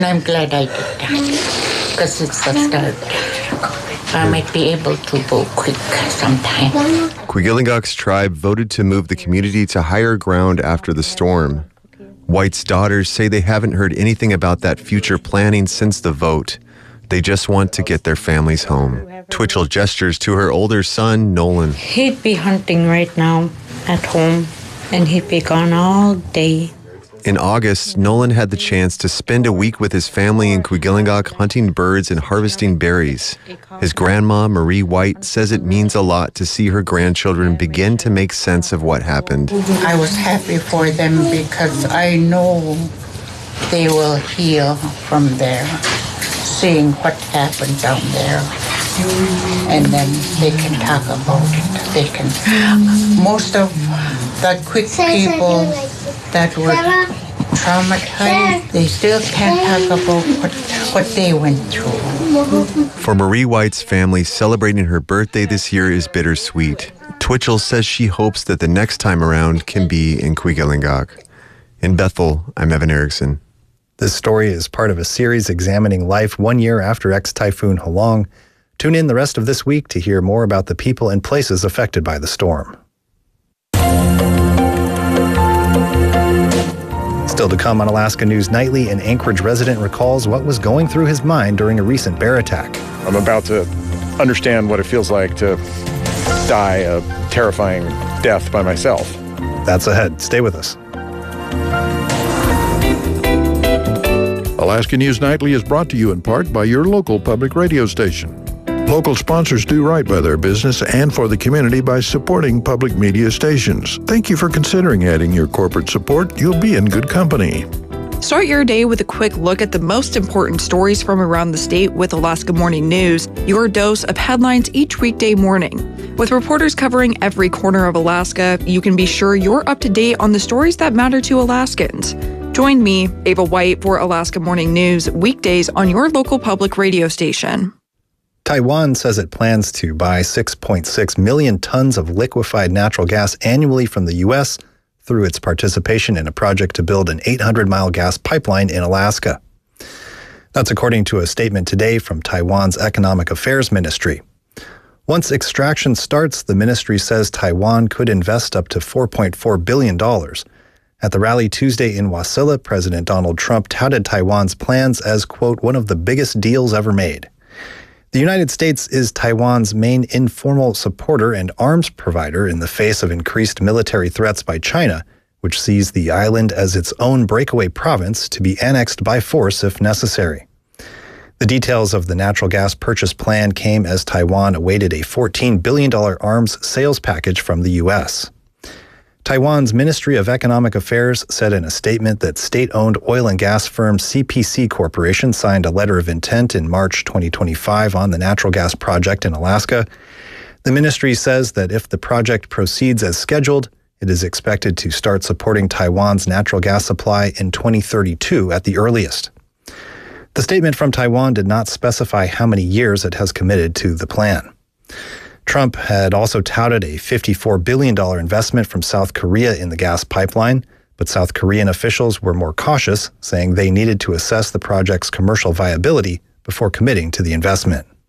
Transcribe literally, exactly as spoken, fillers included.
I'm glad I did that, because it's the start. I might be able to go quick sometime. Kwigillingak's tribe voted to move the community to higher ground after the storm. White's daughters say they haven't heard anything about that future planning since the vote. They just want to get their families home. Twitchell gestures to her older son, Nolan. He'd be hunting right now at home, and he'd be gone all day. In August, Nolan had the chance to spend a week with his family in Kwigillingak hunting birds and harvesting berries. His grandma, Marie White, says it means a lot to see her grandchildren begin to make sense of what happened. I was happy for them because I know they will heal from there, seeing what happened down there. And then they can talk about it. They can. Most of the quick people that were traumatized, they still can't talk about what, what they went through. For Marie White's family, celebrating her birthday this year is bittersweet. Twitchell says she hopes that the next time around can be in Kwigillingak. In Bethel, I'm Evan Erickson. This story is part of a series examining life one year after ex-typhoon Halong. Tune in the rest of this week to hear more about the people and places affected by the storm. Still to come on Alaska News Nightly, an Anchorage resident recalls what was going through his mind during a recent bear attack. I'm about to understand what it feels like to die a terrifying death by myself. That's ahead. Stay with us. Alaska News Nightly is brought to you in part by your local public radio station. Local sponsors do right by their business and for the community by supporting public media stations. Thank you for considering adding your corporate support. You'll be in good company. Start your day with a quick look at the most important stories from around the state with Alaska Morning News, your dose of headlines each weekday morning. With reporters covering every corner of Alaska, you can be sure you're up to date on the stories that matter to Alaskans. Join me, Ava White, for Alaska Morning News, weekdays on your local public radio station. Taiwan says it plans to buy six point six million tons of liquefied natural gas annually from the U S through its participation in a project to build an eight hundred mile gas pipeline in Alaska. That's according to a statement today from Taiwan's Economic Affairs Ministry. Once extraction starts, the ministry says Taiwan could invest up to four point four billion dollars. At the rally Tuesday in Wasilla, President Donald Trump touted Taiwan's plans as, quote, one of the biggest deals ever made. The United States is Taiwan's main informal supporter and arms provider in the face of increased military threats by China, which sees the island as its own breakaway province to be annexed by force if necessary. The details of the natural gas purchase plan came as Taiwan awaited a fourteen billion dollars arms sales package from the U S. Taiwan's Ministry of Economic Affairs said in a statement that state-owned oil and gas firm C P C Corporation signed a letter of intent in March twenty twenty-five on the natural gas project in Alaska. The ministry says that if the project proceeds as scheduled, it is expected to start supporting Taiwan's natural gas supply in twenty thirty-two at the earliest. The statement from Taiwan did not specify how many years it has committed to the plan. Trump had also touted a fifty-four billion dollars investment from South Korea in the gas pipeline, but South Korean officials were more cautious, saying they needed to assess the project's commercial viability before committing to the investment.